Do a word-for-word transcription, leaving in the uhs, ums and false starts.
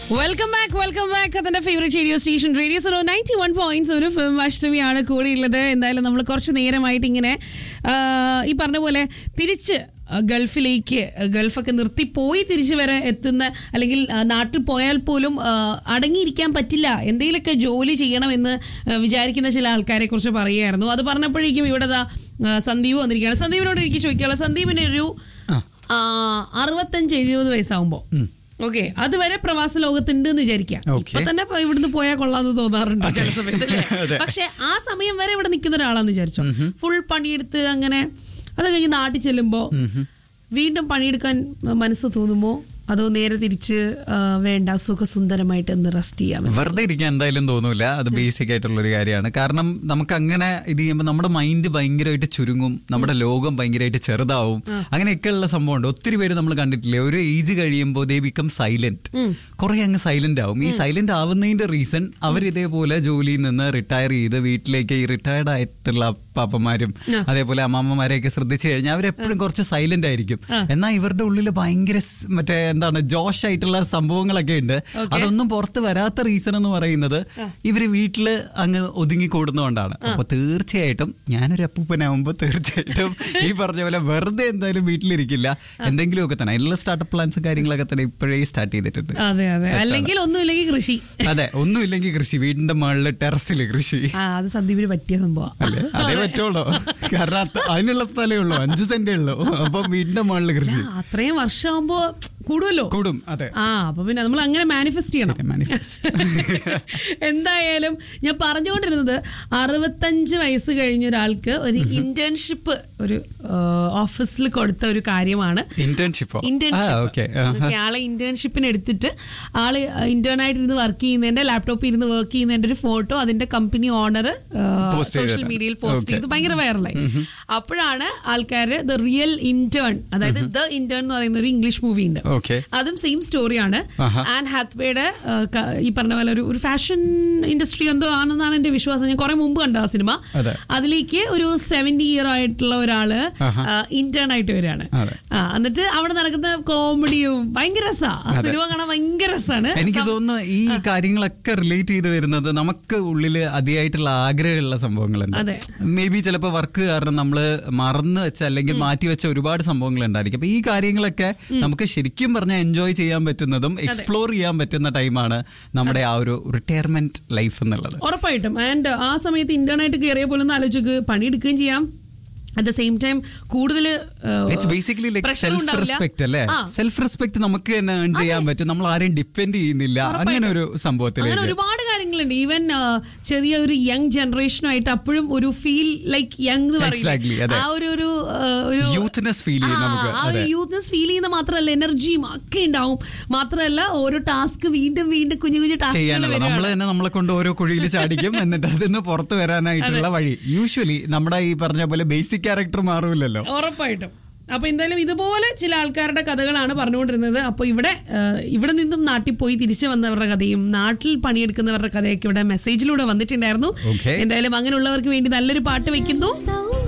Welcome back welcome back അതിന്റെ favourite radio station radio so ninety one point ഒരു film അഷ്ടമിയാണ് കൂടെയുള്ളത്. എന്തായാലും നമ്മൾ കുറച്ച് നേരമായിട്ട് ഇങ്ങനെ ഈ പറഞ്ഞ പോലെ തിരിച്ച് ഗൾഫിലേക്ക് ഗൾഫൊക്കെ നിർത്തിപ്പോയി തിരിച്ചു വരെ എത്തുന്ന അല്ലെങ്കിൽ നാട്ടിൽ പോയാൽ പോലും അടങ്ങിയിരിക്കാൻ പറ്റില്ല, എന്തെങ്കിലുമൊക്കെ ജോലി ചെയ്യണമെന്ന് വിചാരിക്കുന്ന ചില ആൾക്കാരെ കുറിച്ച് പറയുകയായിരുന്നു. അത് പറഞ്ഞപ്പോഴേക്കും ഇവിടെ സന്ദീപ് വന്നിരിക്കുകയാണ്. സന്ദീപിനോട് എനിക്ക് ചോദിക്കാനുള്ള, സന്ദീപിന് ഒരു അറുപത്തഞ്ച് എഴുപത് വയസ്സാവുമ്പോ ഓക്കെ അതുവരെ പ്രവാസ ലോകത്തുണ്ട് എന്ന് വിചാരിക്കാം. ഇപ്പൊ തന്നെ ഇവിടുന്ന് പോയാൽ കൊള്ളാന്ന് തോന്നാറുണ്ട് ചില സമയത്ത്. പക്ഷെ ആ സമയം വരെ ഇവിടെ നിൽക്കുന്ന ഒരാളാന്ന് വിചാരിച്ചോ, ഫുൾ പണിയെടുത്ത് അങ്ങനെ അത് കഴിഞ്ഞ് നാട്ടിൽ ചെല്ലുമ്പോ വീണ്ടും പണിയെടുക്കാൻ മനസ്സ് തോന്നുമ്പോ അതോ നേരെ തിരിച്ച് വേണ്ട സുഖസുന്ദരമായിട്ട് ഒന്ന് റെസ്റ്റ് ചെയ്യാം, വെറുതെ ഇരിക്കാൻ എന്തായാലും തോന്നൂല. അത് ബേസിക് ആയിട്ടുള്ള ഒരു കാര്യമാണ്. കാരണം നമുക്ക് അങ്ങനെ ഇത് ചെയ്യുമ്പോൾ നമ്മുടെ മൈൻഡ് ഭയങ്കരമായിട്ട് ചുരുങ്ങും, നമ്മുടെ ലോകം ഭയങ്കരമായിട്ട് ചെറുതാവും, അങ്ങനെയൊക്കെയുള്ള സംഭവമുണ്ട്. ഒത്തിരി പേര് നമ്മൾ കണ്ടിട്ടില്ലേ, ഒരു ഏജ് കഴിയുമ്പോൾ ദേ ബിക്കം സൈലന്റ്, കുറെ അങ്ങ് സൈലന്റ് ആവും. ഈ സൈലന്റ് ആവുന്നതിന്റെ റീസൺ അവർ ഇതേപോലെ ജോലിയിൽ നിന്ന് റിട്ടയർ ചെയ്ത് വീട്ടിലേക്ക് ഈ റിട്ടയർഡ് ആയിട്ടുള്ള പാപ്പന്മാരും അതേപോലെ അമ്മാമ്മമാരെയൊക്കെ ശ്രദ്ധിച്ചു കഴിഞ്ഞാൽ അവരെപ്പോഴും കുറച്ച് സൈലന്റ് ആയിരിക്കും. എന്നാൽ ഇവരുടെ ഉള്ളിൽ ഭയങ്കര മറ്റേ എന്താണ് ജോഷ് ആയിട്ടുള്ള സംഭവങ്ങളൊക്കെ ഉണ്ട്. അതൊന്നും പുറത്ത് വരാത്ത റീസൺ എന്ന് പറയുന്നത് ഇവര് വീട്ടില് അങ്ങ് ഒതുങ്ങി കൂടുന്നതുകൊണ്ടാണ്. അപ്പൊ തീർച്ചയായിട്ടും ഞാനൊരു അപ്പൂപ്പനാവുമ്പോ തീർച്ചയായിട്ടും ഈ പറഞ്ഞ പോലെ വെറുതെ എന്തായാലും വീട്ടിലിരിക്കില്ല, എന്തെങ്കിലുമൊക്കെ തന്നെ അതിനുള്ള സ്റ്റാർട്ടപ്പ് പ്ലാൻസ് കാര്യങ്ങളൊക്കെ തന്നെ ഇപ്പോഴേ സ്റ്റാർട്ട് ചെയ്തിട്ടുണ്ട്. അല്ലെങ്കിൽ ഒന്നുമില്ലെങ്കിൽ കൃഷി, അതെ ഒന്നുമില്ലെങ്കിൽ കൃഷി, വീടിന്റെ മുകളില് ടെറസില് കൃഷി. അത് സന്ദീപിന് പറ്റിയ സംഭവം അതേ പറ്റുള്ളൂ, കാരണം അതിനുള്ള സ്ഥലമേ ഉള്ളൂ, അഞ്ച് സെന്റേ ഉള്ളൂ. അപ്പൊ വീടിന്റെ മുകളില് കൃഷി അത്രയും വർഷമാകുമ്പോ കൂടുമല്ലോ, കൂടും. അതെ, ആ അപ്പൊ പിന്നെ നമ്മൾ അങ്ങനെ മാനിഫെസ്റ്റ് ചെയ്യണം. എന്തായാലും ഞാൻ പറഞ്ഞുകൊണ്ടിരുന്നത് അറുപത്തഞ്ച് വയസ്സ് കഴിഞ്ഞ ഒരാൾക്ക് ഒരു ഇന്റേൺഷിപ്പ് ഒരു ഓഫീസിൽ കൊടുത്ത ഒരു കാര്യമാണ്. ഇന്റേൺഷിപ്പ് ഇന്റേൺഷിപ്പ് ആളെ ഇന്റേൺഷിപ്പിന് എടുത്തിട്ട് ആള് ഇന്റേൺ ആയിട്ട് ഇരുന്ന് വർക്ക് ചെയ്യുന്നതിന്റെ ലാപ്ടോപ്പിൽ ഇരുന്ന് വർക്ക് ചെയ്യുന്നതിന്റെ ഒരു ഫോട്ടോ അതിന്റെ കമ്പനി ഓണർ സോഷ്യൽ മീഡിയയിൽ പോസ്റ്റ് ചെയ്ത് ഭയങ്കര വൈറലായി. അപ്പോഴാണ് ആൾക്കാര് ദ റിയൽ ഇന്റേൺ, അതായത് ദ ഇന്റേൺ എന്ന് പറയുന്ന ഒരു ഇംഗ്ലീഷ് മൂവി ഉണ്ട്, അതും സെയിം സ്റ്റോറിയാണ്. ആൻഡ് ഹാത്വേയുടെ ഈ പറഞ്ഞ പോലെ ഒരു ഫാഷൻ ഇൻഡസ്ട്രി എന്തോ ആണെന്നാണ് എന്റെ വിശ്വാസം. ഞാൻ കുറെ മുമ്പ് കണ്ട ആ സിനിമ. അതിലേക്ക് ഒരു സെവന്റി ഇയർ ആയിട്ടുള്ള ഒരാള് ഇന്റേൺ ആയിട്ട് വരികയാണ്. എന്നിട്ട് അവിടെ നടക്കുന്ന കോമഡിയും ഭയങ്കര രസമാണ്. ആ സിനിമ കാണാൻ ഭയങ്കര രസമാണ്. എനിക്ക് തോന്നുന്നു ഈ കാര്യങ്ങളൊക്കെ റിലേറ്റ് ചെയ്ത് വരുന്നത് നമുക്ക് ഉള്ളില് അതിയായിട്ടുള്ള ആഗ്രഹമുള്ള സംഭവങ്ങളുണ്ട്. മേ ബി ചിലപ്പോൾ വർക്ക് കാരണം നമ്മള് മറന്നു വെച്ച അല്ലെങ്കിൽ മാറ്റി വെച്ച ഒരുപാട് സംഭവങ്ങൾ ഉണ്ടായിരിക്കും. അപ്പൊ ഈ കാര്യങ്ങളൊക്കെ നമുക്ക് ശരിക്കും പറഞ്ഞാൽ എൻജോയ് ചെയ്യാൻ പറ്റുന്നതും എക്സ്പ്ലോർ ചെയ്യാൻ പറ്റുന്ന ടൈമാണ് നമ്മുടെ ആ ഒരു റിട്ടയർമെന്റ് ലൈഫ് എന്നുള്ളത്. ഉറപ്പായിട്ടും. ആൻഡ് ആ സമയത്ത് ഇന്റേൺ ആയിട്ട് കയറിയ പോലെ ഒന്ന് ആലോചിച്ച് പണിയെടുക്കുകയും ചെയ്യാം, അറ്റ് ദ സെയിം ടൈം കൂടുതൽ സെൽഫ് റെസ്പെക്ട് അല്ലേ, സെൽഫ് റെസ്പെക്ട് നമുക്ക് തന്നെ ഏൺ ചെയ്യാൻ പറ്റും, നമ്മൾ ആരെയും ഡിപ്പെൻഡ് ചെയ്യുന്നില്ല. അങ്ങനെ ഒരു സംഭവത്തിൽ ഒരുപാട് കാര്യങ്ങളുണ്ട്. ഈവൻ ചെറിയ ഒരു യങ് ജനറേഷനുമായിട്ട് അപ്പോഴും ഒരു ഫീൽ ലൈക്ക് യങ് എന്ന് പറയുന്നത് ആ ഒരു ഒരു യൂത്ത്നെസ് ഫീൽ ചെയ്യുന്ന യൂത്ത്നെസ് ഫീൽ ചെയ്യുന്ന മാത്രമല്ല എനർജിയും ഒക്കെ ഉണ്ടാവും. മാത്രമല്ല ഓരോ ടാസ്ക് വീണ്ടും വീണ്ടും കുഞ്ഞു കുഞ്ഞു ടാസ്ക് ചെയ്യാനുള്ള നമ്മൾ തന്നെ നമ്മളെ കൊണ്ട് ഓരോ കുഴിയിൽ ചാടിക്കും. എന്നിട്ട് അതിന് പുറത്ത് വരാനായിട്ടുള്ള വഴി യൂഷ്വലി നമ്മുടെ ഈ പറഞ്ഞ പോലെ ബേസിക് ക്യാരക്ടർ മാറൂലല്ലോ. ഉറപ്പായിട്ടും. അപ്പൊ എന്തായാലും ഇതുപോലെ ചില ആൾക്കാരുടെ കഥകളാണ് പറഞ്ഞുകൊണ്ടിരുന്നത്. അപ്പൊ ഇവിടെ ഇവിടെ നിന്നും നാട്ടിൽ പോയി തിരിച്ചു വന്നവരുടെ കഥയും നാട്ടിൽ പണിയെടുക്കുന്നവരുടെ കഥയൊക്കെ ഇവിടെ മെസ്സേജിലൂടെ വന്നിട്ടുണ്ടായിരുന്നു. എന്തായാലും അങ്ങനെയുള്ളവർക്ക് വേണ്ടി നല്ലൊരു പാട്ട് വെക്കുന്നു.